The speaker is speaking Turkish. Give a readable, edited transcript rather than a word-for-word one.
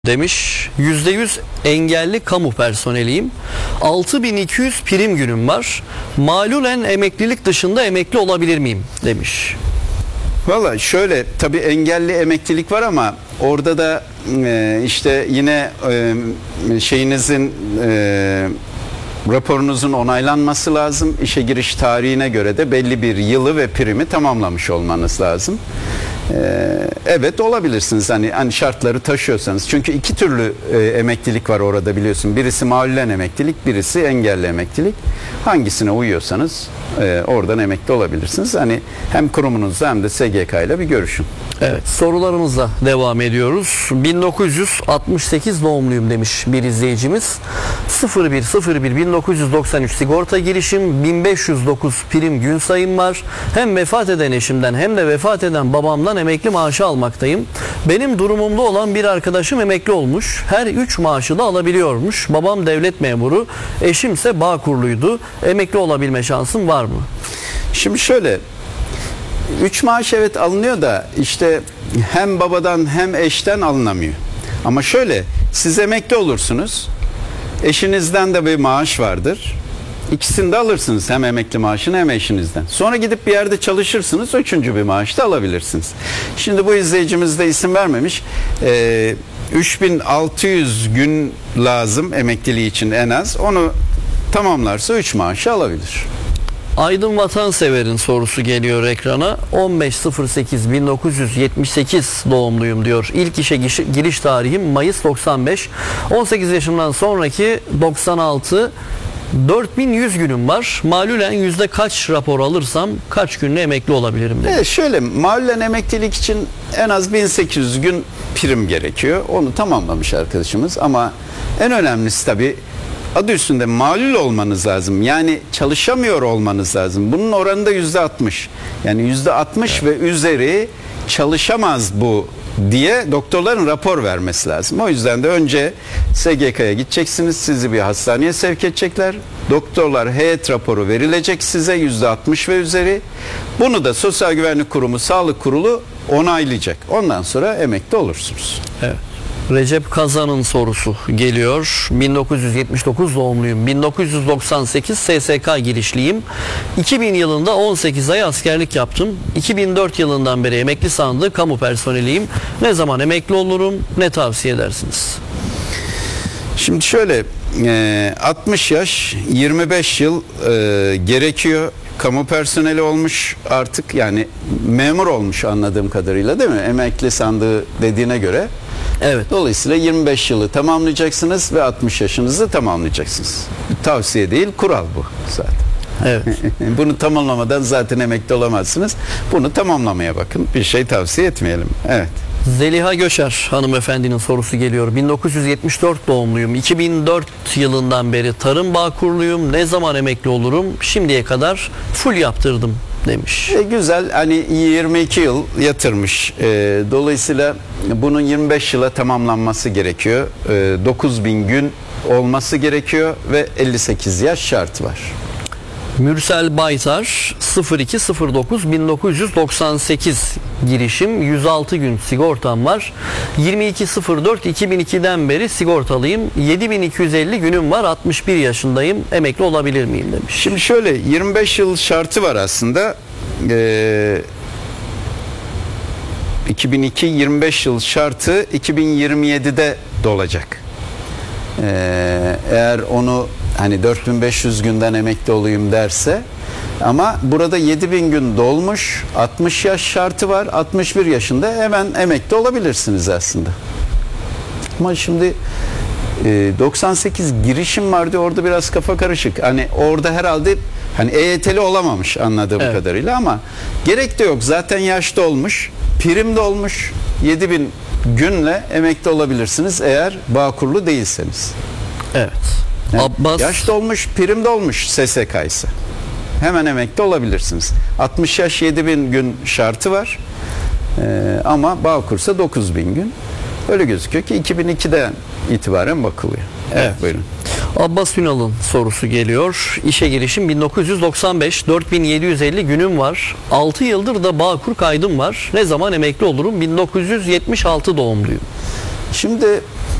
Demiş, %100 engelli kamu personeliyim. 6200 prim günüm var. Malulen emeklilik dışında emekli olabilir miyim? Demiş. Valla şöyle, tabii engelli emeklilik var ama orada da işte yine şeyinizin raporunuzun onaylanması lazım. İşe giriş tarihine göre de belli bir yılı ve primi tamamlamış olmanız lazım. Evet, olabilirsiniz hani şartları taşıyorsanız. Çünkü iki türlü emeklilik var orada, biliyorsun. Birisi malulen emeklilik, birisi engelli emeklilik. Hangisine uyuyorsanız oradan emekli olabilirsiniz. Hani hem kurumunuzla hem de SGK ile bir görüşün. Evet, sorularımızla devam ediyoruz. 1968 doğumluyum demiş bir izleyicimiz. 01.01.1993 sigorta girişim, 1509 prim gün sayım var. Hem vefat eden eşimden hem de vefat eden babamdan emekli maaşı almaktayım. Benim durumumda olan bir arkadaşım emekli olmuş. Her 3 maaşı da alabiliyormuş. Babam devlet memuru, eşimse Bağkurluydu. Emekli olabilme şansım var mı? Şimdi şöyle, 3 maaş evet alınıyor da işte hem babadan hem eşten alınamıyor. Ama şöyle, siz emekli olursunuz, eşinizden de bir maaş vardır. İkisini de alırsınız, hem emekli maaşını hem eşinizden. Sonra gidip bir yerde çalışırsınız, üçüncü bir maaş da alabilirsiniz. Şimdi bu izleyicimiz de isim vermemiş. 3600 gün lazım emekliliği için en az. Onu tamamlarsa 3 maaşı alabilir. Aydın Vatansever'in sorusu geliyor ekrana. 15.08.1978 doğumluyum diyor. İlk işe giriş tarihim Mayıs 95. 18 yaşımdan sonraki 96. 4100 günüm var. Malulen yüzde kaç rapor alırsam kaç günle emekli olabilirim demiş. Şöyle, malulen emeklilik için en az 1800 gün prim gerekiyor. Onu tamamlamış arkadaşımız ama en önemlisi tabii adı üstünde malul olmanız lazım. Yani çalışamıyor olmanız lazım. Bunun oranı da %60. Yani %60 ve üzeri çalışamaz bu diye doktorların rapor vermesi lazım. O yüzden de önce SGK'ya gideceksiniz. Sizi bir hastaneye sevk edecekler. Doktorlar heyet raporu verilecek size %60 ve üzeri. Bunu da Sosyal Güvenlik Kurumu, Sağlık Kurulu onaylayacak. Ondan sonra emekli olursunuz. Evet. Recep Kazan'ın sorusu geliyor. 1979 doğumluyum. 1998 SSK girişliyim. 2000 yılında 18 ay askerlik yaptım. 2004 yılından beri emekli sandığı kamu personeliyim. Ne zaman emekli olurum? Ne tavsiye edersiniz? Şimdi şöyle, 60 yaş 25 yıl gerekiyor. Kamu personeli olmuş artık, yani memur olmuş anladığım kadarıyla, değil mi? Emekli sandığı dediğine göre. Evet. Dolayısıyla 25 yılı tamamlayacaksınız ve 60 yaşınızı tamamlayacaksınız. Tavsiye değil, kural bu zaten. Evet. Bunu tamamlamadan zaten emekli olamazsınız. Bunu tamamlamaya bakın. Bir şey tavsiye etmeyelim. Evet. Zeliha Göçer hanımefendinin sorusu geliyor. 1974 doğumluyum. 2004 yılından beri tarım Bağkurluyum. Ne zaman emekli olurum? Şimdiye kadar full yaptırdım demiş. Güzel, hani 22 yıl yatırmış. Dolayısıyla bunun 25 yıla tamamlanması gerekiyor. 9000 gün olması gerekiyor ve 58 yaş şartı var. Mürsel Baytar 02.09.1998 girişim, 106 gün sigortam var. 22.04.2002'den beri sigortalıyım. 7250 günüm var. 61 yaşındayım. Emekli olabilir miyim demiş. Şimdi şöyle, 25 yıl şartı var aslında. 2002 25 yıl şartı 2027'de dolacak. Eğer onu hani 4500 günden emekli olayım derse, ama burada 7000 gün dolmuş, 60 yaş şartı var, 61 yaşında hemen emekli olabilirsiniz aslında. Ama şimdi 98 girişim vardı, orada biraz kafa karışık. Hani orada herhalde hani EYT'li olamamış anladığım kadarıyla, ama gerek de yok. Zaten yaş dolmuş, prim de olmuş. 7000 günle emekli olabilirsiniz eğer Bağkurlu değilseniz. Evet. Yani Abbas, yaş dolmuş, prim de olmuş SSK ise hemen emekli olabilirsiniz. 60 yaş 7000 gün şartı var. Ama Bağkur'sa 9000 gün. Öyle gözüküyor ki 2002'den itibaren bakılıyor. Evet, buyurun. Abbas Ünal'ın sorusu geliyor. İşe girişim 1995, 4750 günüm var. 6 yıldır da Bağkur kaydım var. Ne zaman emekli olurum? 1976 doğumluyum. Şimdi